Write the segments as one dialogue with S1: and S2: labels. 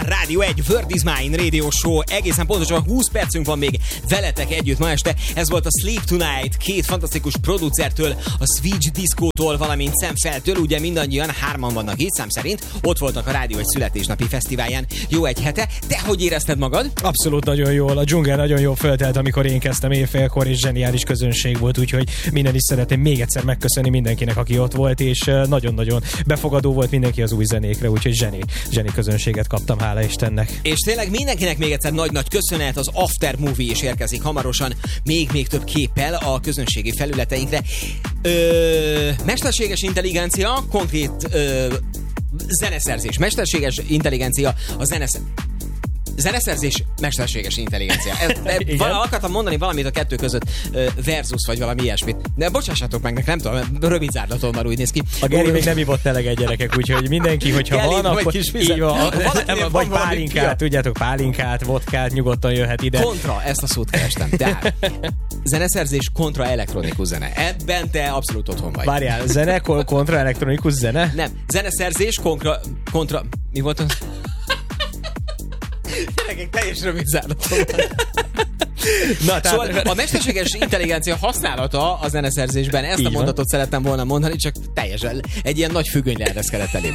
S1: Rádió 1, Word is Mine Radio Show. Egészen pontosan 20 percünk van még veletek együtt ma este. Ez volt a Sleep Tonight, két fantasztikus producertől, a Switch Disco-tól, valamint Szemfeltől. Ugye mindannyian hárman vannak itt, szám szerint. Ott voltak a Rádió 1 születésnapi fesztiválján jó egy hete. Te hogy érezted magad?
S2: Abszolút nagyon jól. A dzsungel nagyon jól föltelt, amikor én kezdtem éjfélkor, és zseniális közönség volt, úgyhogy minden is szeretném még egyszer megköszönni mindenkinek, aki ott volt, és nagyon-nagyon befogadó volt mindenki az új zenékre, úgyhogy zseni közönséget kaptam, hála Istennek.
S1: És tényleg mindenkinek még egyszer nagy-nagy köszönet, az After Movie is érkezik hamarosan, még több képpel a közönségi felületeinkre. Mesterséges intelligencia, konkrét zeneszerzés. Mesterséges intelligencia, zeneszerzés, mesterséges intelligencia. Akartam mondani valamit a kettő között, versus vagy valami ilyesmit. De bocsássatok meg, nem tudom, rövid zárlaton már úgy néz ki.
S2: A Geri még nem ivott eleget, gyerekek, úgyhogy mindenki, hogyha van, akkor vagy pálinkát, tudjátok, pálinkát, vodkát, nyugodtan jöhet ide.
S1: Kontra, ezt a szót kerestem. De zeneszerzés kontra elektronikus zene. Ebben te abszolút otthon vagy.
S2: Várjál, zene kontra elektronikus zene?
S1: Nem, zeneszerzés kontra... Mi volt az? Gyerekek, teljes rövid zárlatom. Szóval a mesterséges intelligencia használata a zeneszerzésben, ezt a mondatot szerettem volna mondani, csak teljesen egy ilyen nagy függöny leereszkedett elém.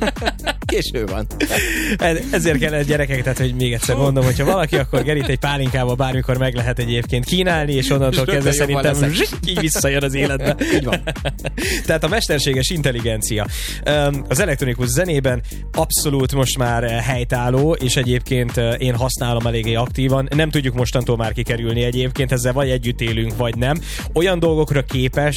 S1: Késő van.
S2: Ezért kellett gyerekek, tehát hogy még egyszer mondom, hogyha valaki, akkor Gerit egy pálinkával bármikor meg lehet egyébként kínálni, és onnantól kezdve szerintem így visszajön az életbe.
S1: Így van.
S2: Tehát a mesterséges intelligencia az elektronikus zenében abszolút most már helytálló, és egyébként én használom eléggé aktívan. Nem tudjuk mostantól már kikerülni egyébként, ezzel vagy együtt élünk, vagy nem. Olyan dolgokra képes,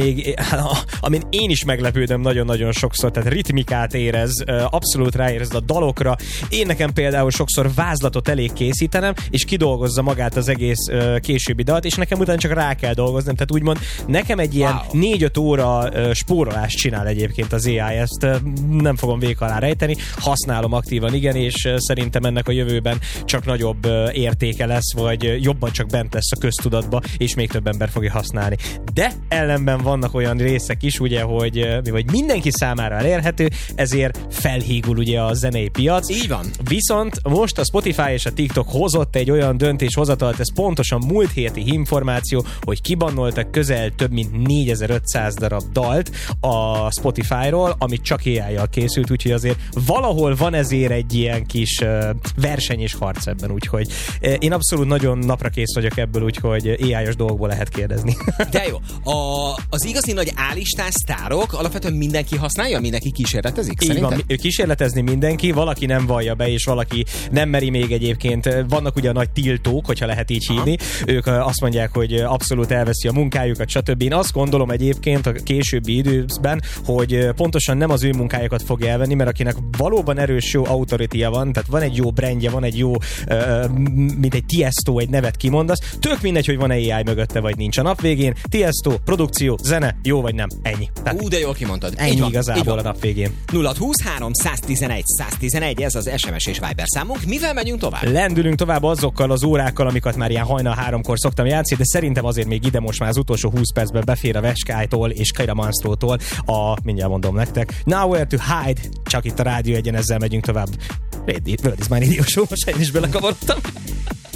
S2: amin én is meglepődöm nagyon-nagyon sokszor, tehát ritmikát érez, abszolút ráérez a dalokra. Én nekem például sokszor vázlatot elég készítenem, és kidolgozza magát az egész későbbi dalt, és nekem utána csak rá kell dolgoznom. Tehát úgymond nekem egy ilyen 4-5 óra spórolást csinál egyébként az AI, ezt nem fogom vék alá rejteni. Használom aktívan, igen, és szerintem ennek a jövőben csak nagyobb értéke lesz, vagy jobban csak bent lesz a köztudatba, és még több ember fogja használni. De ellenben vannak olyan részek is, ugye, hogy mindenki számára elérhető, ezért felhígul ugye a zenei piac.
S1: Így van.
S2: Viszont most a Spotify és a TikTok hozott egy olyan döntéshozatalt, ez pontosan múlt héti információ, hogy kibannoltak közel több mint 4500 darab dalt a Spotify-ról, amit csak AI-jal készült, úgyhogy azért valahol van ezért egy ilyen kis verseny és harc ebben, úgyhogy én abszolút nagyon napra kész vagyok ebből, úgyhogy AI-os dolgokból lehet kérdezni.
S1: De jó, az igazi nagy álistás sztárok alapvetően mindenki használja, mindenki kísérletezik?
S2: Így van, kísérletezni mindenki, valaki nem vallja be, és valaki nem meri még egyébként. Vannak ugye a nagy tiltók, hogyha lehet így hívni. Ők azt mondják, hogy abszolút elveszi a munkájukat, stb. Én azt gondolom egyébként a későbbi időben, hogy pontosan nem az ő munkájukat fog elvenni, mert akinek valóban erős jó autorityja van, tehát van egy jó brandje, van egy jó, mint egy Tiesto, egy nevet kimondasz, tök mindegy, hogy van AI mögötte, vagy nincs. A nap végén Tiesto, produkció, zene, jó vagy nem, ennyi.
S1: De jól kimondtad.
S2: Ennyi igazából a nap végén.
S1: 0623 111 111, ez az SMS és Viber számunk. Mivel megyünk tovább?
S2: Lendülünk tovább azokkal az órákkal, amiket már ilyen hajnal 3-kor szoktam játszani, de szerintem azért még ide most már az utolsó 20 percben befér a Veskálytól és Kaira Manstrótól mindjárt mondom nektek, Nowhere to Hide, csak itt a Rádió 1-en, ezzel megyünk tovább. Word is Mine Radio Show, most én is belekavarodtam.